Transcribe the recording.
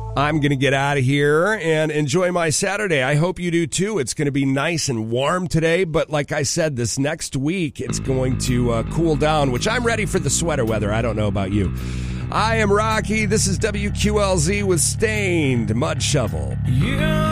I'm going to get out of here and enjoy my Saturday. I hope you do too. It's going to be nice and warm today, but like I said, this next week it's going to cool down, which I'm ready for the sweater weather. I don't know about you. I am Rocky. This is WQLZ with Stained Mud Shovel. Yeah.